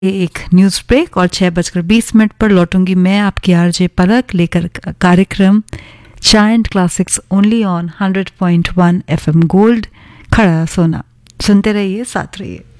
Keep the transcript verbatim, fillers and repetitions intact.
एक news break और छह बजकर बीस मिनट पर लौटूंगी मैं आपकी आरजे पलक लेकर कार्यक्रम चाय and classics only on hundred point one FM gold खड़ा सोना। सुनते रहिए, साथ रहिए।